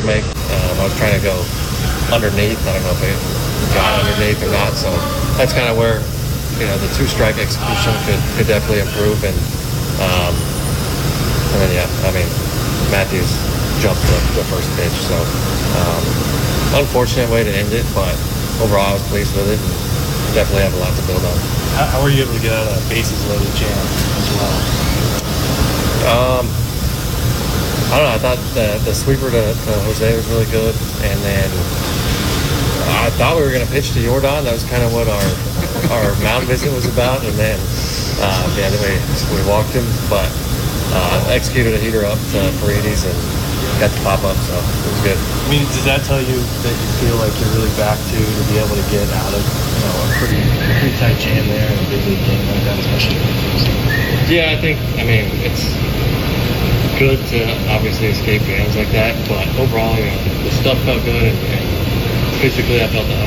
make. I was trying to go underneath. I don't know if it got underneath or not. So that's kind of where, the two-strike execution could definitely improve. And then, Matthews jumped the first pitch. So unfortunate way to end it, but overall I was pleased with it and definitely have a lot to build on. How were you able to get out of that bases-loaded jam as well? I don't know. I thought the sweeper to Jose was really good, and then I thought we were going to pitch to Jordan. That was kind of what our mound visit was about, and then then we walked him, but executed a heater up to Paredes and got the pop up, so it was good. I mean, does that tell you that you feel like you're really back to be able to get out of a pretty tight jam there in a big league game like that, especially for the first? Yeah, I think it's good to obviously escape games like that, but overall, the stuff felt good, and physically I felt 100%.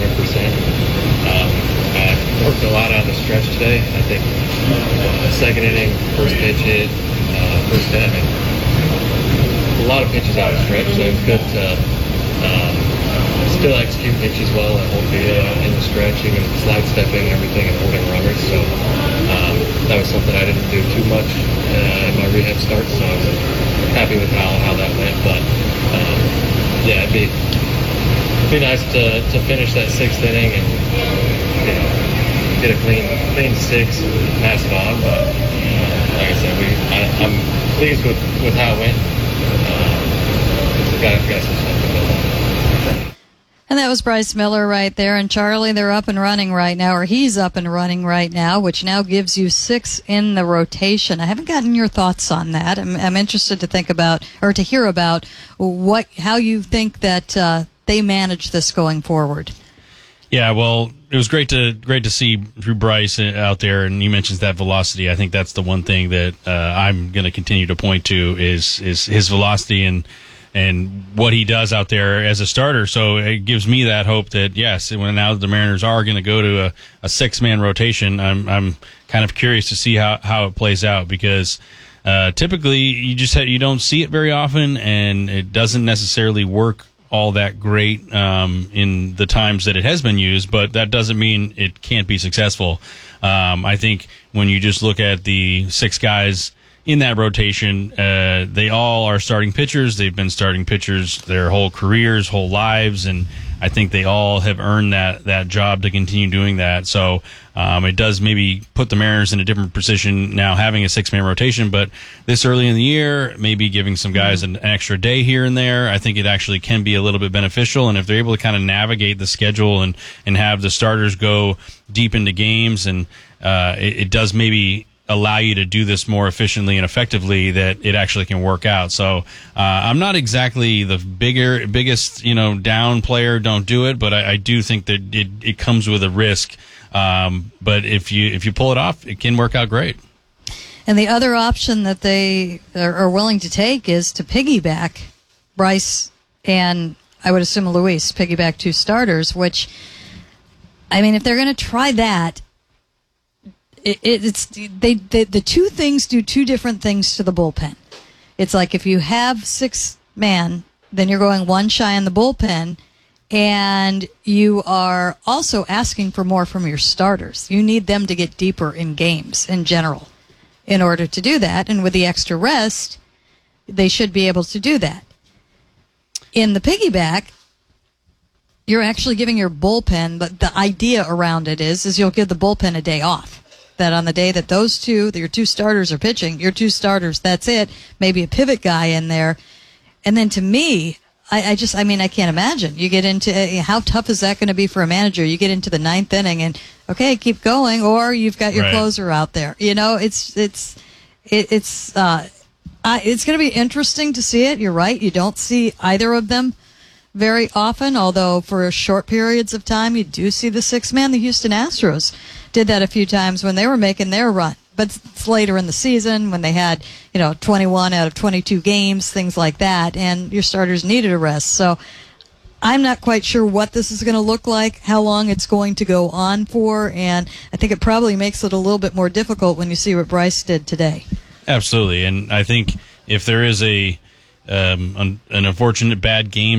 I worked a lot out of the stretch today. I think second inning, first pitch hit, first hit, a lot of pitches out of the stretch, so it was good to still execute pitches well and hold in the stretch, even slide stepping and everything and holding runners. So that was something I didn't do too much in my rehab start, so I was happy with how that went. But it'd be nice to finish that sixth inning and get a clean six and pass it on. But like I said, I'm pleased with how it went. Got some stuff to build on. And that was Bryce Miller right there. And Charlie, they're up and running right now, or he's up and running right now, which now gives you 6 in the rotation. I haven't gotten your thoughts on that. I'm interested to hear about how you think that they manage this going forward. Yeah, well, it was great to see Bryce out there, and you mentioned that velocity. I think that's the one thing that I'm going to continue to point to is his velocity and what he does out there as a starter. So it gives me that hope that, yes, when now the Mariners are going to go to a 6-man rotation, I'm kind of curious to see how it plays out, because typically you don't see it very often, and it doesn't necessarily work all that great in the times that it has been used, but that doesn't mean it can't be successful. I think when you just look at the 6 guys in that rotation, they all are starting pitchers. They've been starting pitchers their whole careers, whole lives, and I think they all have earned that job to continue doing that. So it does maybe put the Mariners in a different position now having a 6-man rotation, but this early in the year, maybe giving some guys an extra day here and there, I think it actually can be a little bit beneficial. And if they're able to kind of navigate the schedule and have the starters go deep into games, and it does maybe allow you to do this more efficiently and effectively, that it actually can work out. So I'm not exactly the biggest down player, don't do it, but I do think that it comes with a risk. But if you pull it off, it can work out great. And the other option that they are willing to take is to piggyback Bryce and I would assume Luis, piggyback 2 starters, which, I mean, if they're going to try that, the two things do 2 different things to the bullpen. It's like if you have 6 man, then you're going 1 shy in the bullpen, and you are also asking for more from your starters. You need them to get deeper in games in general in order to do that, and with the extra rest, they should be able to do that. In the piggyback, you're actually giving your bullpen, but the idea around it is you'll give the bullpen a day off. That on the day that your 2 starters are pitching, your 2 starters, that's it. Maybe a pivot guy in there. And then to me, I can't imagine. You get into, how tough is that going to be for a manager? You get into the 9th inning and, okay, keep going, or you've got your closer out there. It's going to be interesting to see it. You're right. You don't see either of them very often, although for short periods of time, you do see the 6-man. The Houston Astros did that a few times when they were making their run. But it's later in the season when they had, 21 out of 22 games, things like that, and your starters needed a rest. So I'm not quite sure what this is going to look like, how long it's going to go on for, and I think it probably makes it a little bit more difficult when you see what Bryce did today. Absolutely, and I think if there is an unfortunate bad game